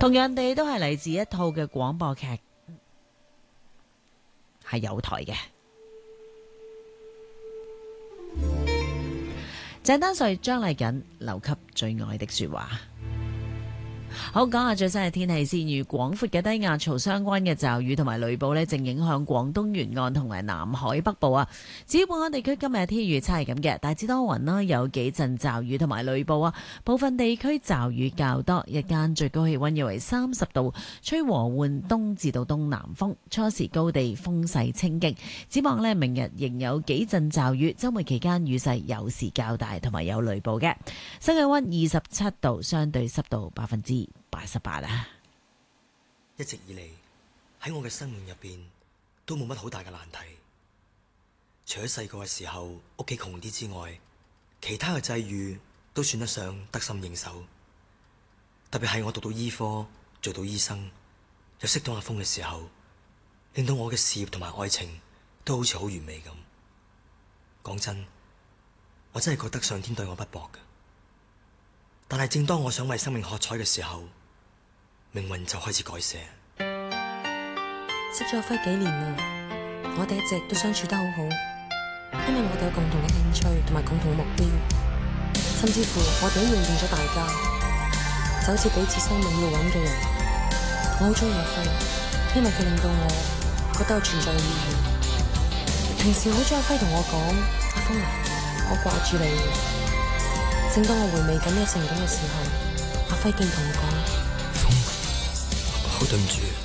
同樣地都係嚟自一套嘅廣播劇，係有台嘅。鄭丹瑞、張麗瑾留給最愛的說話。好，講下最新嘅天氣先。與廣闊嘅低壓槽相關嘅驟雨同埋雷暴呢，正影響廣東沿岸同埋南海北部啊。至於本港地區今日天氣預測係咁嘅，大致多雲啦，有幾陣驟雨同埋雷暴啊。部分地區驟雨較多，日間最高氣溫約為30度，吹和緩東至到東南風，初時高地風勢清勁。展望呢，明日仍有幾陣驟雨，週末期間雨勢有時較大，同埋有雷暴嘅。新氣溫27度，相對濕度88%啊！ 一直以嚟喺我嘅生命入邊都冇乜好大嘅難題，除咗細個嘅時候屋企窮啲之外，其他嘅際遇都算得上得心應手。特別係我讀到醫科，做到醫生，又識到阿峰嘅時候，令到我嘅事業同埋愛情都好似好完美咁。講真，我真係覺得上天對我不薄嘅。但係正當我想為生命喝彩嘅時候，命運就開始改寫。 識咗阿輝幾年啦，我哋一直都相處得好好，因為我哋有共同嘅興趣同埋共同嘅目標，甚至乎我哋都認定咗大家，就好似彼此生命要揾嘅人。我好中意阿輝，因為佢令到我覺得有存在嘅意義。平時好中意阿輝同我講：阿峰啊，我掛住你。正當我回味緊呢個情景嘅時候，阿輝竟然同我講： 峰，好對唔住。